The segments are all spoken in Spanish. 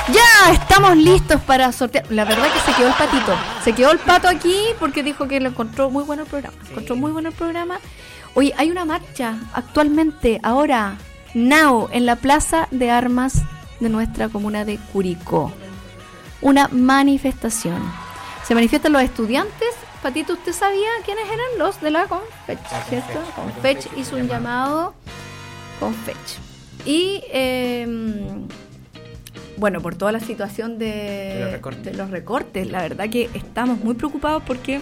Ya estamos listos para sortear. La verdad que se quedó el patito. Se quedó el pato aquí porque dijo que lo encontró muy bueno el programa. Sí. Encontró muy bueno el programa. Oye, hay una marcha actualmente, ahora, now, en la Plaza de Armas de nuestra comuna de Curicó. Una manifestación. Se manifiestan los estudiantes. Patito, ¿usted sabía quiénes eran los de la Confech? ¿Cierto? Confech hizo un llamado. Confech. Y bueno, por toda la situación de los recortes, la verdad que estamos muy preocupados porque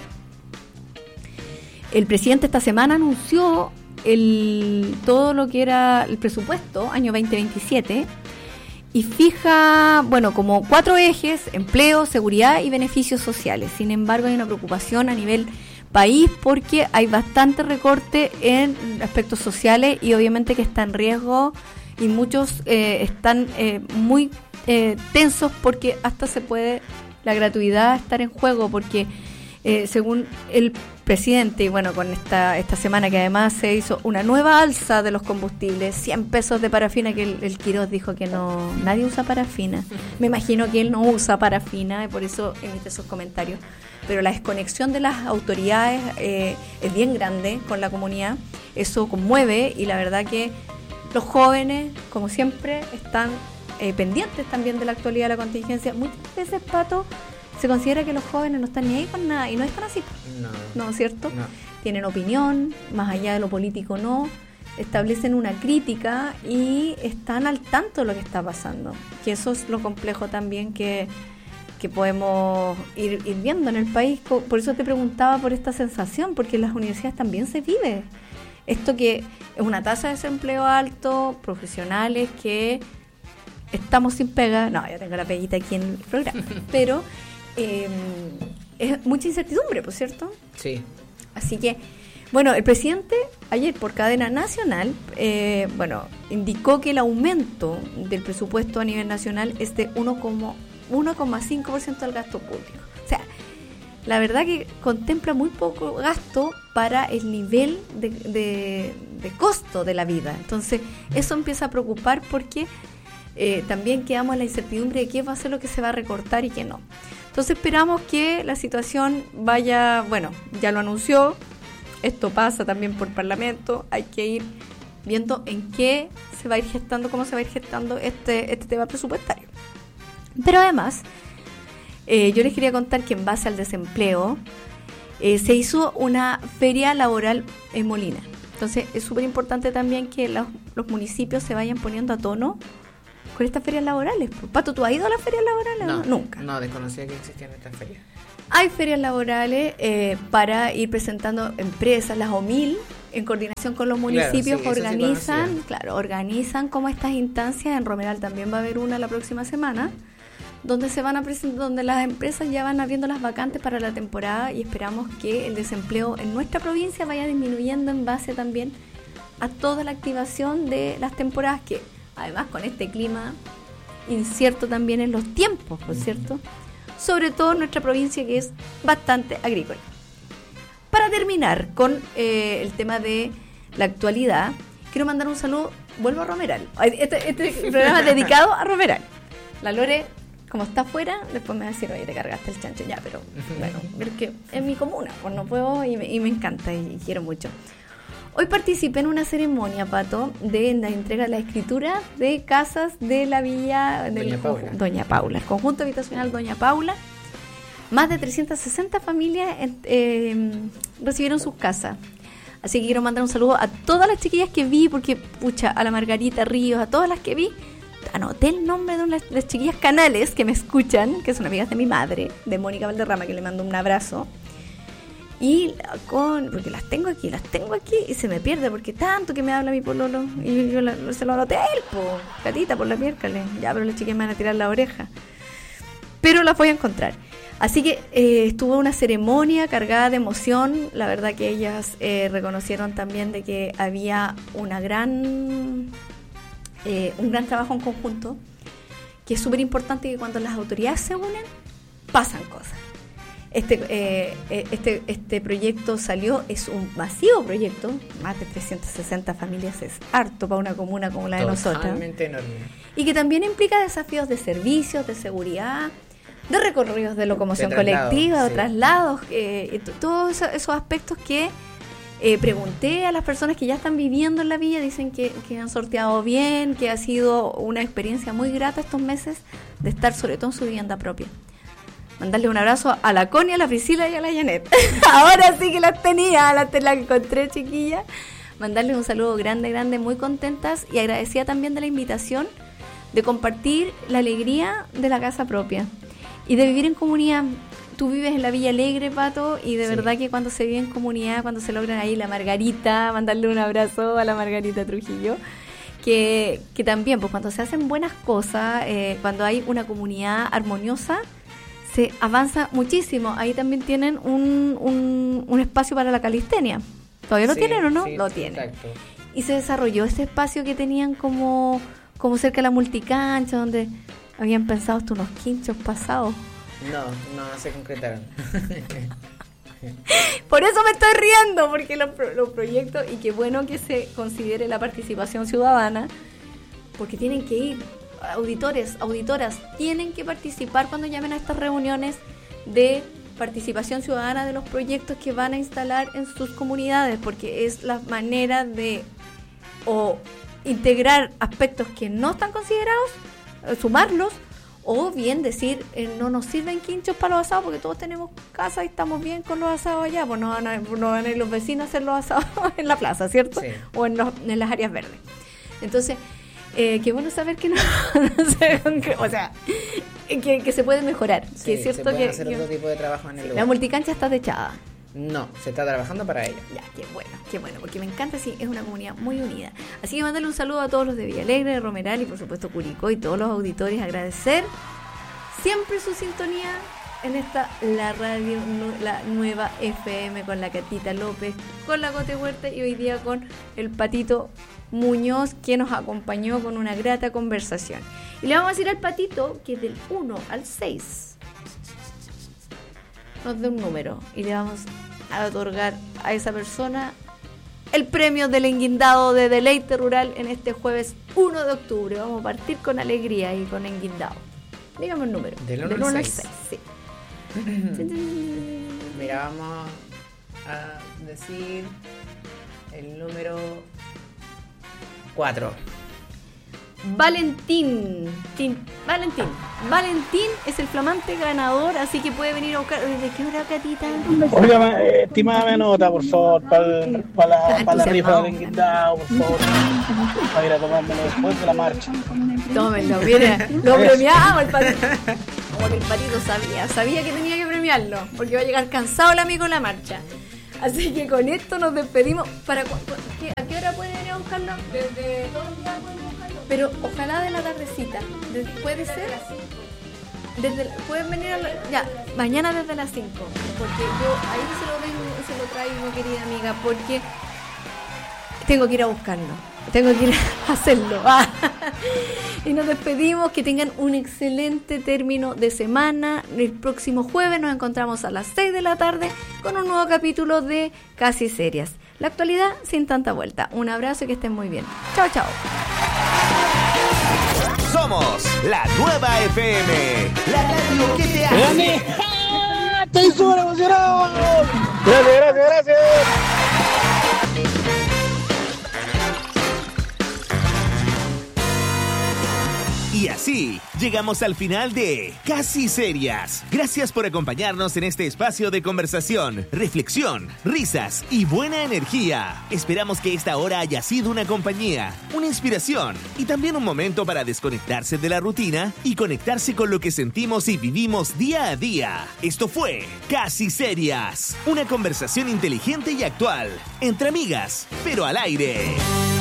el presidente esta semana anunció todo lo que era el presupuesto año 2027 y fija, bueno, como 4 ejes: empleo, seguridad y beneficios sociales. Sin embargo, hay una preocupación a nivel país porque hay bastante recorte en aspectos sociales y obviamente que está en riesgo y muchos están muy tensos porque hasta se puede la gratuidad estar en juego porque según el presidente, y bueno, con esta semana que además se hizo una nueva alza de los combustibles, 100 pesos de parafina, que el Quirós dijo que no, nadie usa parafina. Me imagino que él no usa parafina y por eso emite esos comentarios. Pero la desconexión de las autoridades es bien grande con la comunidad, eso conmueve y la verdad que los jóvenes, como siempre, están pendientes también de la actualidad de la contingencia. Muchas veces, Pato, se considera que los jóvenes no están ni ahí con nada y no están así. No, ¿cierto? No. Tienen opinión, más allá de lo político no, establecen una crítica y están al tanto de lo que está pasando. Que eso es lo complejo también que podemos ir viendo en el país. Por eso te preguntaba por esta sensación, porque en las universidades también se vive esto, que es una tasa de desempleo alto, profesionales que estamos sin pega. No, ya tengo la peguita aquí en el programa, pero es mucha incertidumbre, ¿por cierto? Sí. Así que, bueno, el presidente ayer por cadena nacional, indicó que el aumento del presupuesto a nivel nacional es de 1,5% del gasto público. O sea, la verdad que contempla muy poco gasto para el nivel de costo de la vida. Entonces, eso empieza a preocupar porque también quedamos en la incertidumbre de qué va a ser lo que se va a recortar y qué no. Entonces, esperamos que la situación vaya, bueno, ya lo anunció, esto pasa también por Parlamento, hay que ir viendo en qué se va a ir gestando, cómo se va a ir gestando este tema presupuestario. Pero además, yo les quería contar que en base al desempleo se hizo una feria laboral en Molina. Entonces es súper importante también que los municipios se vayan poniendo a tono con estas ferias laborales. Pato, ¿tú has ido a las ferias laborales? No, nunca. No, desconocía que existían estas ferias. Hay ferias laborales para ir presentando empresas, las OMIL, en coordinación con los municipios, claro, organizan como estas instancias. En Romeral también va a haber una la próxima semana, donde se van a presentar, donde las empresas ya van abriendo las vacantes para la temporada y esperamos que el desempleo en nuestra provincia vaya disminuyendo en base también a toda la activación de las temporadas, que además con este clima incierto también en los tiempos, ¿por cierto? Sobre todo en nuestra provincia, que es bastante agrícola. Para terminar con el tema de la actualidad, quiero mandar un saludo, vuelvo a Romeral. Este programa es dedicado a Romeral. La Lore, como está afuera, después me va a decir, oye, te cargaste el chancho ya, pero bueno, es que es mi comuna, pues no puedo y me encanta y quiero mucho. Hoy participé en una ceremonia, Pato, de la entrega de la escritura de casas de la villa Doña Paula, el conjunto habitacional Doña Paula. Más de 360 familias recibieron sus casas. Así que quiero mandar un saludo a todas las chiquillas que vi, porque, pucha, a la Margarita Ríos, a todas las que vi. Anoté el nombre de las chiquillas Canales que me escuchan, que son amigas de mi madre, de Mónica Valderrama, que le mando un abrazo. Y porque las tengo aquí y se me pierde porque tanto que me habla mi pololo y yo se lo anoté a él, gatita, por la miércoles. Ya, pero las chicas me van a tirar la oreja. Pero las voy a encontrar. Así que estuvo una ceremonia cargada de emoción. La verdad que ellas reconocieron también de que había un gran trabajo en conjunto, que es súper importante, que cuando las autoridades se unen, pasan cosas. Este proyecto salió, es un masivo proyecto, más de 360 familias, es harto para una comuna como la de nosotros. Totalmente enorme. Y que también implica desafíos de servicios, de seguridad, de recorridos de locomoción colectiva, de traslados, todos esos aspectos que pregunté a las personas que ya están viviendo en la villa, dicen que han sorteado bien, que ha sido una experiencia muy grata estos meses de estar sobre todo en su vivienda propia. Mandarle un abrazo a la Connie, a la Priscila y a la Janet. Ahora sí que las tenía, las encontré, chiquillas. Mandarles un saludo grande, muy contentas y agradecida también de la invitación de compartir la alegría de la casa propia y de vivir en comunidad. Tú vives en la Villa Alegre, Pato, y de verdad que cuando se vive en comunidad, cuando se logran ahí la Margarita, mandarle un abrazo a la Margarita Trujillo, que también, pues cuando se hacen buenas cosas, cuando hay una comunidad armoniosa, se avanza muchísimo. Ahí también tienen un espacio para la calistenia. ¿Todavía lo tienen o no? Sí, lo tienen. Exacto. Y se desarrolló ese espacio que tenían como cerca de la multicancha, donde habían pensado hasta unos quinchos pasados. No se concretaron. Por eso me estoy riendo, porque los proyectos, y qué bueno que se considere la participación ciudadana, porque tienen que ir. Auditores, auditoras, tienen que participar cuando llamen a estas reuniones de participación ciudadana de los proyectos que van a instalar en sus comunidades, porque es la manera de integrar aspectos que no están considerados, sumarlos, o bien decir, no nos sirven quinchos para los asados porque todos tenemos casa y estamos bien con los asados allá, pues no van a ir los vecinos a hacer los asados en la plaza, ¿cierto? Sí. O en las áreas verdes. Entonces, qué bueno saber que no sé, o sea, que se puede mejorar. Sí, que es cierto, se pueden hacer otro tipo de trabajo en el lugar. La multicancha está techada. No, se está trabajando para ello. Ya, qué bueno, porque me encanta, sí, es una comunidad muy unida. Así que mandarle un saludo a todos los de Villa Alegre, de Romeral y por supuesto Curicó y todos los auditores. Agradecer siempre su sintonía en la radio, la nueva FM, con la Catita López, con la Cote Huerta y hoy día con el Patito Muñoz, que nos acompañó con una grata conversación. Y le vamos a decir al Patito que del 1 al 6 nos dé un número y le vamos a otorgar a esa persona el premio del enguindado de Deleite Rural en este jueves 1 de octubre. Vamos a partir con alegría y con enguindado. Dígame el número. Del 1 al 6. Sí. Mira, vamos a decir el número 4. Valentín es el flamante ganador, así que puede venir a buscar. ¿Desde qué hora, Catita? Oiga, estimada nota, por favor, para la rifa del enguindado, por favor, para ir a tomármelo después de la marcha. Tómenlo, mire, lo premiamos el Patito. Como que el Patito sabía que tenía que premiarlo, porque va a llegar cansado el amigo en la marcha. Así que con esto nos despedimos. ¿A qué hora pueden ir a buscarlo? Desde todos los días pueden buscarlo. Pero ojalá de la tardecita. ¿Puede ser? Pueden venir mañana desde las 5. Porque yo ahí se lo traigo, querida amiga, porque tengo que ir a buscarlo. Tengo que ir a hacerlo. Y nos despedimos. Que tengan un excelente término de semana. El próximo jueves nos encontramos a las 6 de la tarde con un nuevo capítulo de Casi Serias. La actualidad sin tanta vuelta. Un abrazo y que estén muy bien. Chao, chao. Somos la nueva FM. La radio que te hace. ¡Estoy súper emocionado! Gracias. Y así llegamos al final de Casi Serias. Gracias por acompañarnos en este espacio de conversación, reflexión, risas y buena energía. Esperamos que esta hora haya sido una compañía, una inspiración y también un momento para desconectarse de la rutina y conectarse con lo que sentimos y vivimos día a día. Esto fue Casi Serias, una conversación inteligente y actual, entre amigas, pero al aire.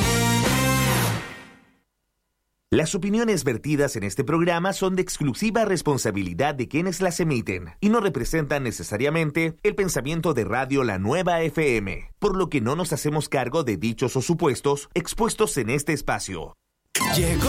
Las opiniones vertidas en este programa son de exclusiva responsabilidad de quienes las emiten y no representan necesariamente el pensamiento de Radio La Nueva FM, por lo que no nos hacemos cargo de dichos o supuestos expuestos en este espacio. Llegó